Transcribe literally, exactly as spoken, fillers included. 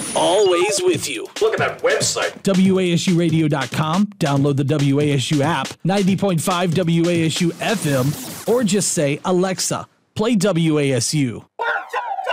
always with you. Look at that website. W A S U radio dot com. Download the W A S U app, ninety point five W A S U F M, or just say, Alexa, play W A S U.